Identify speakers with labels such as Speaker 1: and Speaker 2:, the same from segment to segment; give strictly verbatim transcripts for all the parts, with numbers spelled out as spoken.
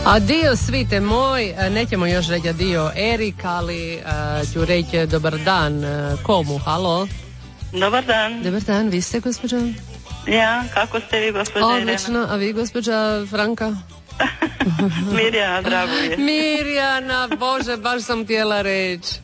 Speaker 1: Adio svite moj, nećemo još reći adio Erik, ali uh, ću reći dobar dan uh, komu, halo?
Speaker 2: Dobar dan.
Speaker 1: Dobar dan, vi ste gospođa?
Speaker 2: Ja, kako ste vi gospođa Irena?
Speaker 1: Odlično, a vi gospođa Franka?
Speaker 2: Mirjana, drago je.
Speaker 1: Mirjana, Bože, baš sam htjela reći.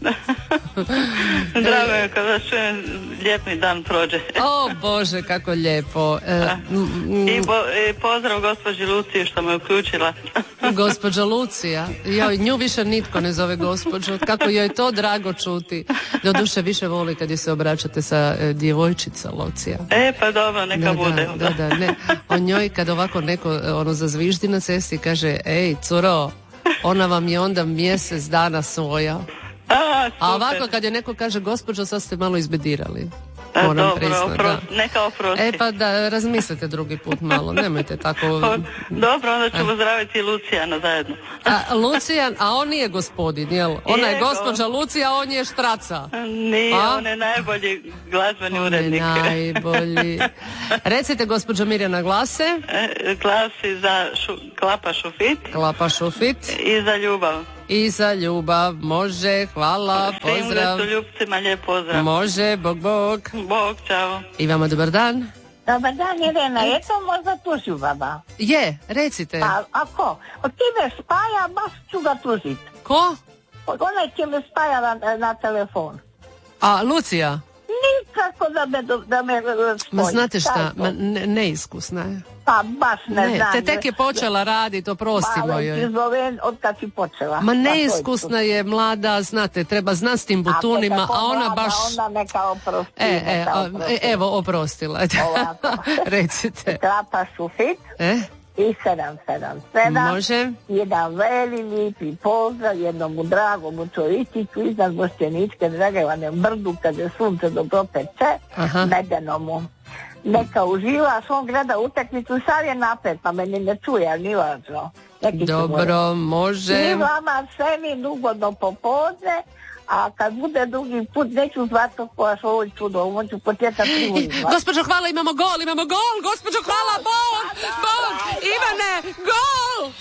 Speaker 2: Drago je kada čujem, lijepni dan prođe.
Speaker 1: O Bože, kako lijepo. E,
Speaker 2: I, bo, I pozdrav gospođi Luciji što me uključila.
Speaker 1: Gospođa Lucija, joj, nju više nitko ne zove gospođo, kako joj to drago čuti. Doduše više voli kad je se obraćate sa e, djevojčica Lucija.
Speaker 2: E, pa dobro, neka
Speaker 1: da,
Speaker 2: bude.
Speaker 1: Da, da, da, ne. O njoj kad ovako neko ono zazviždi na cesti i kaže, ej, curo, ona vam je onda mjesec dana svoja.
Speaker 2: A,
Speaker 1: A ovako kad je neko kaže, gospođo, sad ste malo izbedirali.
Speaker 2: A,
Speaker 1: Moram
Speaker 2: dobro,
Speaker 1: priznat,
Speaker 2: oprost,
Speaker 1: da.
Speaker 2: neka oprosti.
Speaker 1: E pa da, razmislite drugi put malo, nemojte tako...
Speaker 2: O, dobro, onda ćemo zdraviti Lucijana zajedno.
Speaker 1: A, Lucijan, a on nije gospodin, jel? Ona je, je gospođa on... Lucija, a on je štraca.
Speaker 2: Nije,
Speaker 1: a?
Speaker 2: on je najbolji glazbeni
Speaker 1: on
Speaker 2: urednik.
Speaker 1: On je najbolji. Recite, gospođa Mirjana, glase?
Speaker 2: E, glasi za šu, Klapa Šufit.
Speaker 1: Klapa Šufit.
Speaker 2: I za ljubav.
Speaker 1: I za ljubav, može, hvala, pozdrav.
Speaker 2: Svim ljubcima lijep pozdrav.
Speaker 1: Može, bog, bog.
Speaker 2: Bog, čao.
Speaker 1: I vama dobar dan.
Speaker 3: Dobar dan, Irena, je to možda tuži baba?
Speaker 1: Je, recite.
Speaker 3: A, a ko? Od ti me spaja, baš ću ga tužit.
Speaker 1: Ko?
Speaker 3: Ona će me spajala na, na telefon.
Speaker 1: A, Lucija?
Speaker 3: Nikako da me, da me spoji.
Speaker 1: Ma znate šta, ma, ne, neiskusna je.
Speaker 3: Pa baš ne, ne znam.
Speaker 1: Te tek je počela raditi, oprostimo joj.
Speaker 3: Pa zovem od kad si počela.
Speaker 1: Ma neiskusna je, mlada, znate, treba znati s tim butunima, a, a ona
Speaker 3: mlada,
Speaker 1: baš...
Speaker 3: onda neka oprosti.
Speaker 1: E, e,
Speaker 3: neka
Speaker 1: a,
Speaker 3: oprosti.
Speaker 1: e, evo, oprostila. Recite.
Speaker 3: Klapa Šufit.
Speaker 1: E?
Speaker 3: I sedam sedam sedam.
Speaker 1: Može.
Speaker 3: Jedan veli lijepi pozdrav jednomu dragomu čovjetiću iznad Mošćeničke Dragevane brdu kad je sunce dobro peče, medenomu. Neka uživa, on gleda utakmicu, sad je napet, pa meni ne čuje, ali nije važno.
Speaker 1: Dobro, može.
Speaker 3: I vama svemi ugodno popodne, a kad bude drugi put neću zvati koja što ovo čudo, ovo ću početa privoli.
Speaker 1: Gospođo, hvala, imamo gol, imamo gol, gospođo, hvala, bog, bog, Ivane, gol!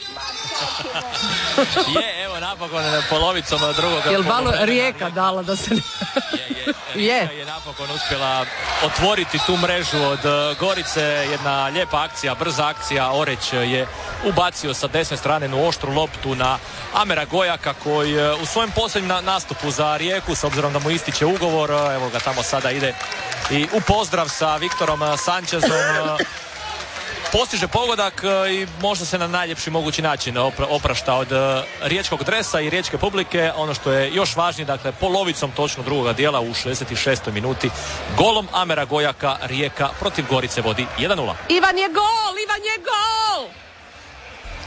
Speaker 4: Je, evo napokon polovicom drugog...
Speaker 1: Jel malo Rijeka dala da se...
Speaker 4: Je, je, Rijeka je napokon uspjela otvoriti tu mrežu od Gorice, jedna lijepa akcija, brza akcija, Oreć je ubacio sa desne strane jednu oštru loptu na Amera Gojaka koji u svojem posljednjem nastupu za Rijeku, s obzirom da mu ističe ugovor, evo ga tamo sada ide i u pozdrav sa Viktorom Sančezom, postiže pogodak i možda se na najljepši mogući način oprašta od riječkog dresa i riječke publike. Ono što je još važnije, dakle polovicom točno drugoga dijela u šezdeset šestoj minuti golom Amera Gojaka Rijeka protiv Gorice vodi jedan nula.
Speaker 1: Ivan je gol, Ivan je gol!